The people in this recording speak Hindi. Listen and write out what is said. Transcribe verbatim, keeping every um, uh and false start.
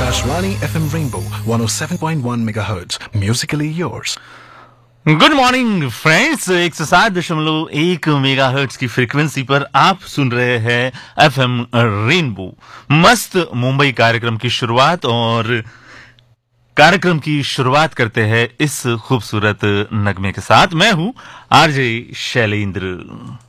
Akashvani F M Rainbow one oh seven point one megahertz. Musically yours. Good morning friends, एक सौ सात दशमलव एक मेगा हर्ट्ज की फ्रीक्वेंसी पर आप सुन रहे हैं एफ एम रेनबो। मस्त मुंबई कार्यक्रम की शुरुआत, और कार्यक्रम की शुरुआत करते हैं इस खूबसूरत नगमे के साथ। मैं हूं आरजे शैलेंद्र।